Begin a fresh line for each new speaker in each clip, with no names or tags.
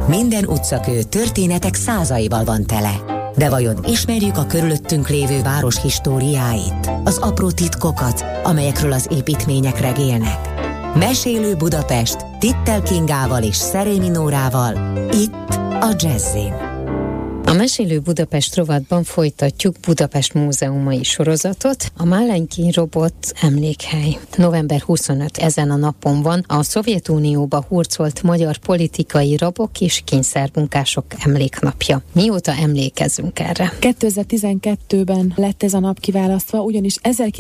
Minden utcakő történetek százaival van tele. De vajon ismerjük a körülöttünk lévő város históriáit, az apró titkokat, amelyekről az építmények regélnek? Mesélő Budapest Tittel Kingával és Szerémi Nórával, itt a Jazzin.
A Mesélő Budapest rovatban folytatjuk Budapest múzeumai sorozatot. A Málenki robot emlékhely. November 25 ezen a napon van a Szovjetunióba hurcolt magyar politikai rabok és kényszermunkások emléknapja. Mióta emlékezünk erre?
2012-ben lett ez a nap kiválasztva, ugyanis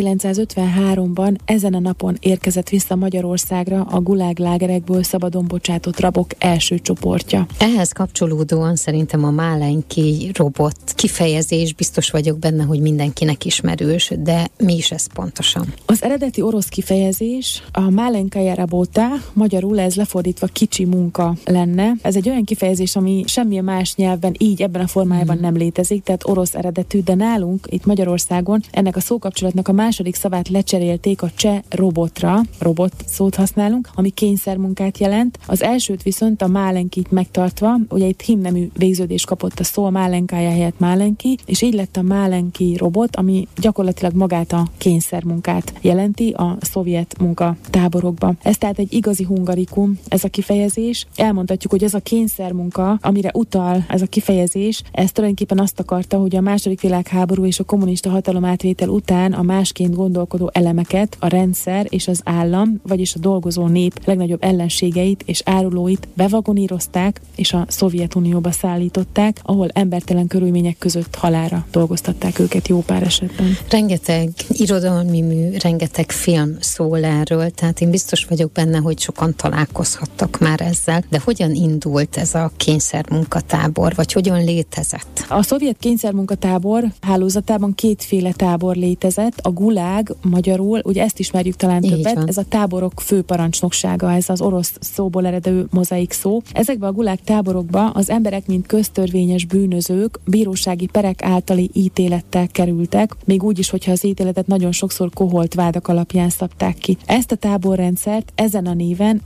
1953-ban ezen a napon érkezett vissza Magyarországra a gulág lágerekből szabadon bocsátott rabok első csoportja.
Ehhez kapcsolódóan szerintem a Málenki robot kifejezés, biztos vagyok benne, hogy mindenkinek ismerős, de mi is ez pontosan?
Az eredeti orosz kifejezés a Málenkaja rabota, magyarul ez lefordítva kicsi munka lenne. Ez egy olyan kifejezés, ami semmilyen más nyelvben így ebben a formájában nem létezik, tehát orosz eredetű, de nálunk itt Magyarországon ennek a szókapcsolatnak a második szavát lecserélték a cseh robotra, robot szót használunk, ami kényszermunkát jelent. Az elsőt viszont a Málenkit megtartva, ugye itt hímnemű végződés kapott a szó, a Málenkája helyett Málenki, és így lett a Málenki robot, ami gyakorlatilag magát a kényszermunkát jelenti a szovjet munkatáborokban. Ez tehát egy igazi hungarikum, ez a kifejezés. Elmondhatjuk, hogy ez a kényszermunka, amire utal ez a kifejezés, ez tulajdonképpen azt akarta, hogy a második világháború és a kommunista hatalomátvétel után a másként gondolkodó elemeket, a rendszer és az állam, vagyis a dolgozó nép legnagyobb ellenségeit és árulóit bevagonírozták, és a Szovjetunióba szállították, ahol embertelen körülmények között halálra dolgoztatták őket jó pár esetben.
Rengeteg irodalmi mű, rengeteg film szól erről, tehát én biztos vagyok benne, hogy sokan találkozhattak már ezzel, de hogyan indult ez a kényszermunkatábor, vagy hogyan létezett?
A szovjet kényszermunkatábor hálózatában kétféle tábor létezett, a gulág, magyarul, ugye ezt ismerjük talán többet, ez a táborok főparancsnoksága, ez az orosz szóból eredő mozaik szó. Ezekben a gulág táborokban az emberek, mint köztörvényes bűnözők bírósági perek általi ítélettel kerültek, még úgy is, hogyha az ítéletet nagyon sokszor koholt vádak alapján szabták ki. Ezt a táborrendszert ezen a néven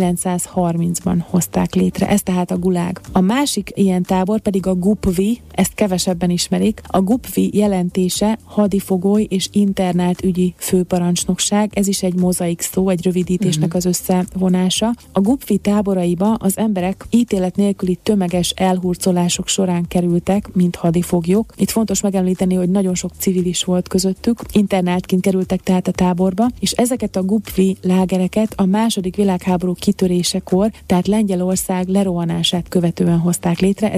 1930-ban hozták létre, ez tehát a gulág. A másik ilyen tábor pedig a GUPVI, ezt kevesebben ismerik. A GUPVI jelentése hadifogoly és internált ügyi főparancsnokság, ez is egy mozaik szó, egy rövidítésnek az összevonása. A GUPVI táboraiba az emberek ítélet nélküli tömeges elhurcolások során kerültek, mint hadifoglyok. Itt fontos megemlíteni, hogy nagyon sok civil is volt közöttük, internáltként kerültek tehát a táborba, és ezeket a GUPVI lágereket a második világháború kitörésekor, tehát Lengyelország lerohanását követően hozták létre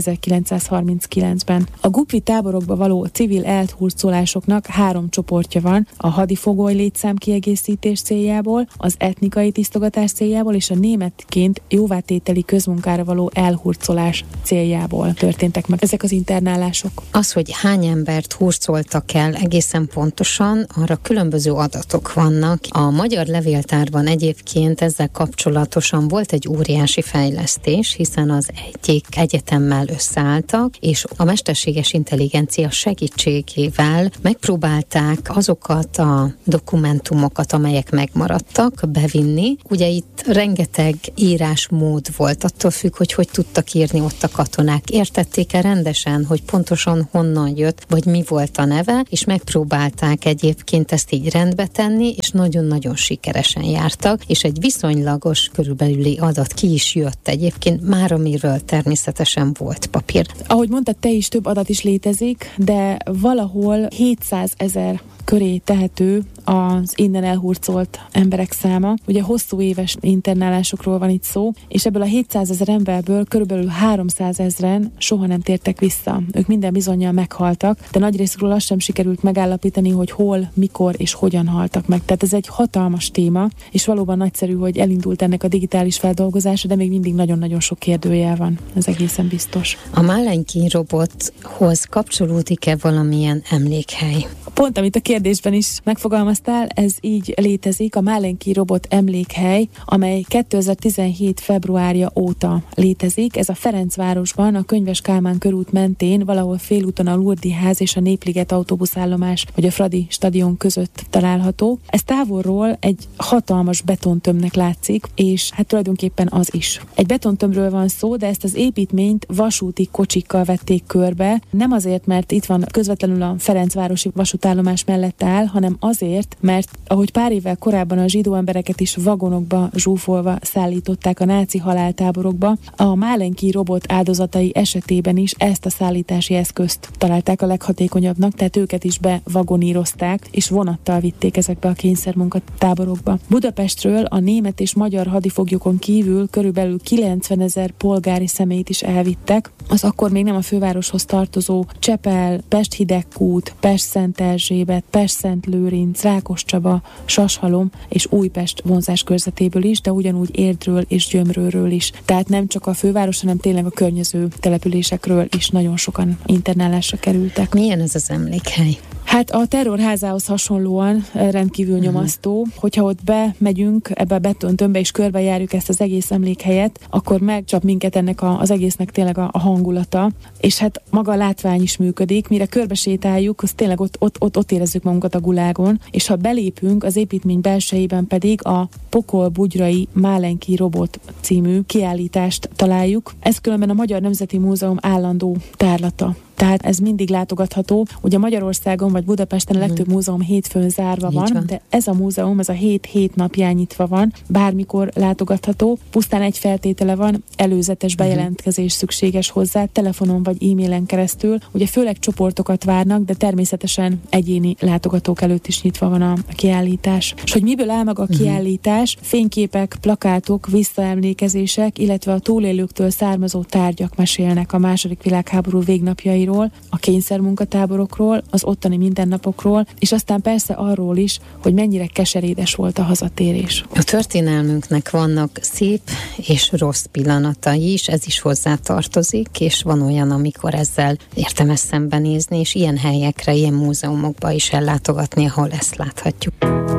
1939-ben. A GUPVI táborokba való civil elhurcolásoknak 3 csoportja van, a hadifogoly létszám kiegészítés céljából, az etnikai tisztogatás céljából és a németként jóvátételi közmunkára való elhurcolás céljából történtek meg ezek az internálások.
Az, hogy hány embert hurcoltak el egészen pontosan, arra különböző adatok vannak. A Magyar Levéltárban egyébként ezzel kapcsolatosan volt egy óriási fejlesztés, hiszen az egyik egyetemmel összeálltak, és a mesterséges intelligencia segítségével megpróbálták azokat a dokumentumokat, amelyek megmaradtak, bevinni. Ugye itt rengeteg írásmód volt, attól függ, hogy tudtak írni ott a katonák. Értették-e rendesen, hogy pontosan honnan jött, vagy mi volt a neve, és megpróbálták egyébként ezt így rendbe tenni, és nagyon-nagyon sikeresen jártak, és egy viszonylagos körülbelüli adat ki is jött egyébként, már amiről természetesen volt papír.
Ahogy mondtad, te is több adat is létezik, de valahol 700 000 köré tehető az innen elhurcolt emberek száma. Ugye hosszú éves internálásokról van itt szó, és ebből a 700 000 emberből körülbelül 300 000-en soha nem tértek vissza. Ők minden bizonnyal meghaltak, de nagy részükről azt sem sikerült megállapítani, hogy hol, mikor és hogyan haltak meg. Tehát ez egy hatalmas téma, és valóban nagyszerű, hogy elindult ennek a digitális feldolgozása, de még mindig nagyon-nagyon sok kérdőjel van. Ez egészen biztos.
A Málenki robothoz kapcsolódik-e valamilyen emlékhely?
Pont, amit a kérdésben is megfogalmaztál, ez így létezik, a Málenki robot emlékhely, amely 2017. februárja óta létezik. Ez a Ferencvárosban, a Könyves Kálmán körút mentén, valahol félúton a Lurdi ház és a Népliget autóbuszállomás, vagy a Fradi stadion között található. Ez távolról egy hatalmas betontömbnek látszik, és hát tulajdonképpen az is. Egy betontömbről van szó, de ezt az építményt vasúti kocsikkal vették körbe, nem azért, mert itt van közvetlenül a Ferencvárosi vasútállomás mellett áll, hanem azért, mert ahogy pár évvel korábban a zsidó embereket is vagonokba zsúfolva szállították a náci haláltáborokba, a Málenki robot áldozatai esetében is ezt a szállítási eszközt találták a leghatékonyabbnak, tehát őket is bevagonírozták, és vonattal vitték ezekbe a kényszermunkatáborokba. Budapestről a német és magyar hadifoglyokon kívül körülbelül 90 000 polgári személyt is elvittek. Az akkor még nem a fővároshoz tartozó Csepel, Pest-Hidegkút, Pest-Szent-Erzsébet, Pest-Szent-Lőrinc, Rákoscsaba, Sashalom és Újpest vonzás körzetéből is, de ugyanúgy Érdről és Gyömrőről is. Tehát nem csak a főváros, hanem tényleg a környező településekről is nagyon sokan internálásra kerültek.
Milyen ez az emlékhely?
Hát a terrorházához hasonlóan rendkívül nyomasztó, hogyha ott bemegyünk ebbe a betontömbbe és körbejárjuk ezt az egész emlékhelyet, akkor megcsap minket ennek az egésznek tényleg a hangulata, és hát maga a látvány is működik, mire körbesétáljuk, az tényleg ott érezzük magunkat a gulágon, és ha belépünk, az építmény belsejében pedig a Pokol-Bugyrai Málenki Robot című kiállítást találjuk. Ez különben a Magyar Nemzeti Múzeum állandó tárlata. Tehát ez mindig látogatható. Ugye Magyarországon vagy Budapesten a legtöbb múzeum hétfőn zárva van, de ez a múzeum, ez a 7 napján nyitva van, bármikor látogatható. Pusztán egy feltétele van, előzetes bejelentkezés szükséges hozzá, telefonon vagy e-mailen keresztül. Ugye főleg csoportokat várnak, de természetesen egyéni látogatók előtt is nyitva van a kiállítás. És hogy miből áll maga a kiállítás? Fényképek, plakátok, visszaemlékezések, illetve a túlélőktől származó tárgyak mesélnek a II. Világháború végnapjairól, a kényszermunkatáborokról, az ottani mindennapokról, és aztán persze arról is, hogy mennyire keserédes volt a hazatérés.
A történelmünknek vannak szép és rossz pillanatai is, ez is hozzátartozik, és van olyan, amikor ezzel érdemes szembenézni, és ilyen helyekre, ilyen múzeumokba is ellátogatni, ahol ezt láthatjuk.